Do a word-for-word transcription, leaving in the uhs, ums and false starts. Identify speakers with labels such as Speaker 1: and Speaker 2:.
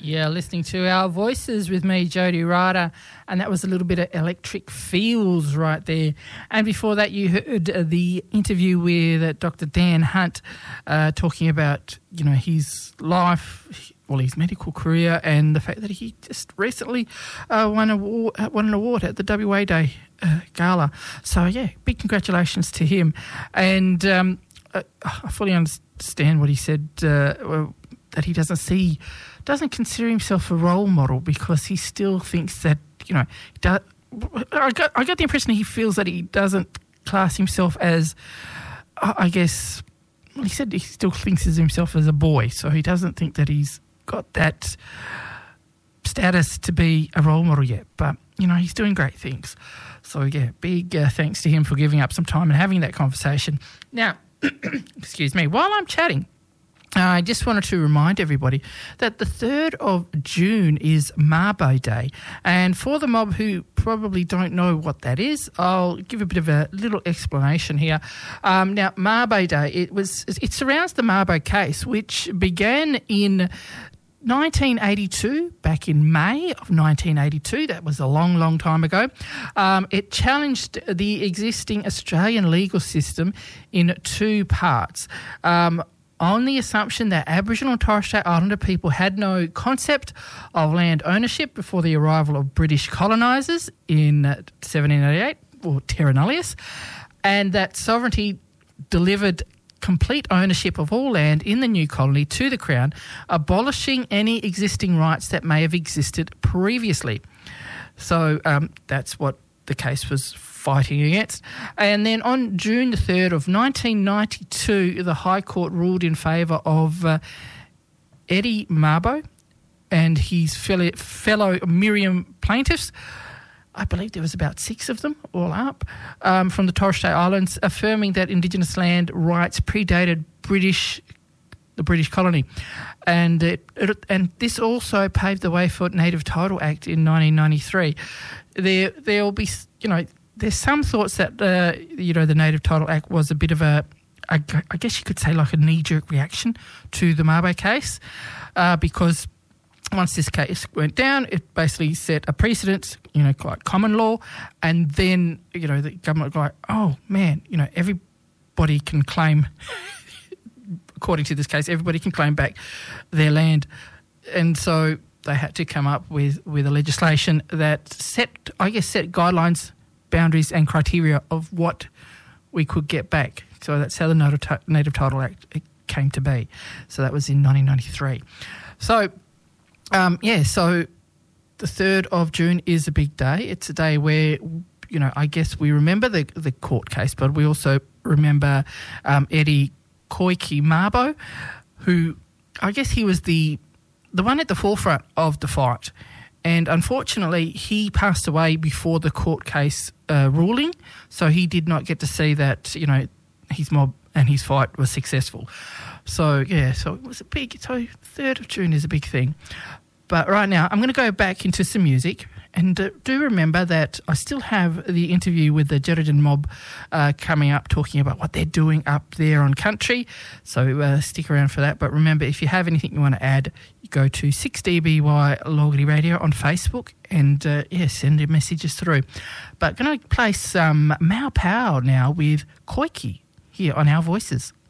Speaker 1: Yeah, listening to Our Voices with me, Jody Ryder, and that was a little bit of Electric Feels right there. And before that, you heard uh, the interview with uh, Doctor Dan Hunt uh, talking about, you know, his life, well, his medical career, and the fact that he just recently uh, won, a, won an award at the W A Day uh, Gala. So, yeah, big congratulations to him. And um, uh, I fully understand what he said, uh, well, that he doesn't see... doesn't consider himself a role model because he still thinks that, you know, does, I got I got the impression he feels that he doesn't class himself as, I guess, well, he said he still thinks of himself as a boy, so he doesn't think that he's got that status to be a role model yet. But, you know, he's doing great things. So, yeah, big uh, thanks to him for giving up some time and having that conversation. Now, excuse me, while I'm chatting, I just wanted to remind everybody that the third of June is Mabo Day. And for the mob who probably don't know what that is, I'll give a bit of a little explanation here. Um, now, Mabo Day, it was it surrounds the Mabo case, which began in nineteen eighty-two, back in May of nineteen eighty-two. That was a long, long time ago. Um, it challenged the existing Australian legal system in two parts. Um on the assumption that Aboriginal and Torres Strait Islander people had no concept of land ownership before the arrival of British colonisers in seventeen eighty-eight, or terra nullius, and that sovereignty delivered complete ownership of all land in the new colony to the Crown, abolishing any existing rights that may have existed previously. So um, that's what the case was fighting against. And then on June the third of nineteen ninety-two, the High Court ruled in favour of uh, Eddie Mabo and his fellow, fellow Miriam plaintiffs. I believe there was about six of them all up, um, from the Torres Strait Islands, affirming that Indigenous land rights predated British the British colony. And it, it, and this also paved the way for Native Title Act in nineteen ninety-three. There there will be, you know, there's some thoughts that, uh, you know, the Native Title Act was a bit of a, I, I guess you could say like a knee-jerk reaction to the Mabo case, uh, because once this case went down, it basically set a precedent, you know, like common law, and then, you know, the government was like, oh, man, you know, everybody can claim, according to this case, everybody can claim back their land. And so they had to come up with, with a legislation that set, I guess, set guidelines, boundaries and criteria of what we could get back. So that's how the Native Title Act came to be. So that was in nineteen ninety-three. So, um, yeah, so the third of June is a big day. It's a day where, you know, I guess we remember the, the court case, but we also remember um, Eddie Koiki Mabo, who I guess he was the the one at the forefront of the fight. And unfortunately, he passed away before the court case uh, ruling, so he did not get to see that, you know, his mob and his fight was successful. So, yeah, so it was a big, so third of June is a big thing. But right now, I'm going to go back into some music. And uh, do remember that I still have the interview with the Geraldine mob uh, coming up, talking about what they're doing up there on country. So uh, stick around for that. But remember, if you have anything you want to add, you go to six D B Y Logarty Radio on Facebook and, uh, yeah, send your messages through. But going to play some Mau Pau now with Koiki here on Our Voices.